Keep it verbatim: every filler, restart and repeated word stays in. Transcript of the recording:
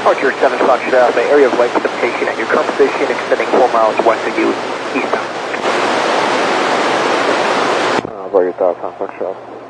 Archer seven Foxtrot Alpha, area of light precipitation at your current position, extending four miles west of you, eastbound. Uh, what are your thoughts on Foxtrot?